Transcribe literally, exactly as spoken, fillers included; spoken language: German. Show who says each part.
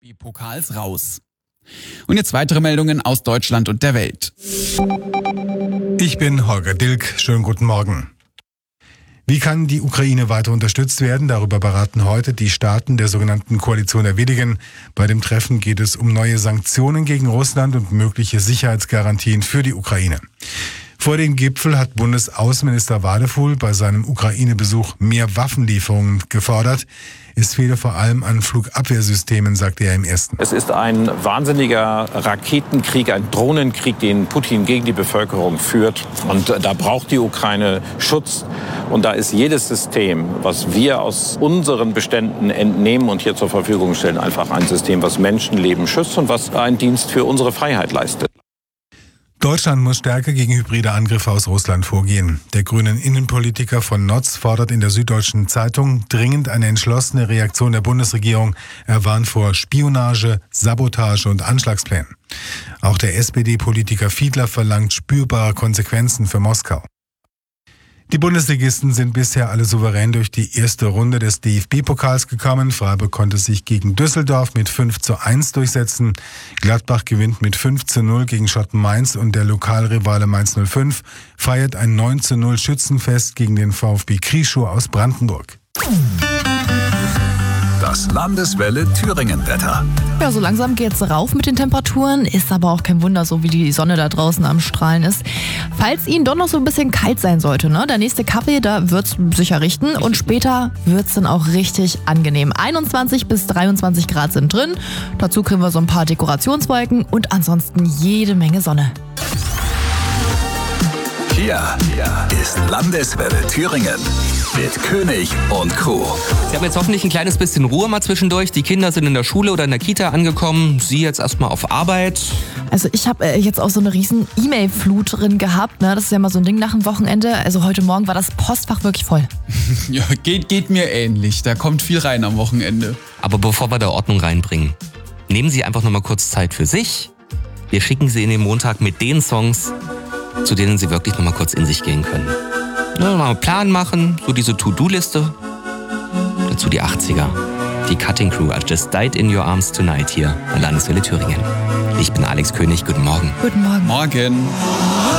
Speaker 1: Pokals raus. Und jetzt weitere Meldungen aus Deutschland und der Welt.
Speaker 2: Ich bin Holger Dilk. Schönen guten Morgen. Wie kann die Ukraine weiter unterstützt werden? Darüber beraten heute die Staaten der sogenannten Koalition der Willigen. Bei dem Treffen geht es um neue Sanktionen gegen Russland und mögliche Sicherheitsgarantien für die Ukraine. Vor dem Gipfel hat Bundesaußenminister Wadefuhl bei seinem Ukraine-Besuch mehr Waffenlieferungen gefordert. Es fehle vor allem an Flugabwehrsystemen, sagte er im ersten.
Speaker 3: Es ist ein wahnsinniger Raketenkrieg, ein Drohnenkrieg, den Putin gegen die Bevölkerung führt. Und da braucht die Ukraine Schutz. Und da ist jedes System, was wir aus unseren Beständen entnehmen und hier zur Verfügung stellen, einfach ein System, was Menschenleben schützt und was einen Dienst für unsere Freiheit leistet.
Speaker 2: Deutschland muss stärker gegen hybride Angriffe aus Russland vorgehen. Der grünen Innenpolitiker von Notz fordert in der Süddeutschen Zeitung dringend eine entschlossene Reaktion der Bundesregierung. Er warnt vor Spionage, Sabotage und Anschlagsplänen. Auch der S P D-Politiker Fiedler verlangt spürbare Konsequenzen für Moskau. Die Bundesligisten sind bisher alle souverän durch die erste Runde des D F B-Pokals gekommen. Freiburg konnte sich gegen Düsseldorf mit fünf zu eins durchsetzen. Gladbach gewinnt mit fünf zu null gegen Schotten Mainz und der Lokalrivale Mainz null fünf feiert ein neun zu null Schützenfest gegen den VfB Krieschow aus Brandenburg.
Speaker 4: Das Landeswelle Thüringen-Wetter.
Speaker 5: Ja, so langsam geht's rauf mit den Temperaturen, ist aber auch kein Wunder, so wie die Sonne da draußen am Strahlen ist. Falls Ihnen doch noch so ein bisschen kalt sein sollte, ne, der nächste Kaffee, da wird's sicher richten und später wird's dann auch richtig angenehm. einundzwanzig bis dreiundzwanzig Grad sind drin, dazu kriegen wir so ein paar Dekorationswolken und ansonsten jede Menge Sonne.
Speaker 4: Hier ist Landeswelle Thüringen mit König und Co.
Speaker 6: Sie haben jetzt hoffentlich ein kleines bisschen Ruhe mal zwischendurch. Die Kinder sind in der Schule oder in der Kita angekommen. Sie jetzt erstmal auf Arbeit.
Speaker 5: Also ich habe äh, jetzt auch so eine riesen E-Mail-Flut drin gehabt. Ne? Das ist ja mal so ein Ding nach dem Wochenende. Also heute Morgen war das Postfach wirklich voll.
Speaker 1: Ja, geht, geht mir ähnlich. Da kommt viel rein am Wochenende.
Speaker 6: Aber bevor wir da Ordnung reinbringen, nehmen Sie einfach nochmal kurz Zeit für sich. Wir schicken Sie in den Montag mit den Songs, zu denen Sie wirklich nochmal kurz in sich gehen können. Ja, mal einen Plan machen, so diese To-Do-Liste. Dazu die achtziger. Die Cutting Crew, I Just Died in Your Arms Tonight hier bei Landeswelle Thüringen. Ich bin Alex König, guten Morgen.
Speaker 5: Guten Morgen.
Speaker 1: Morgen.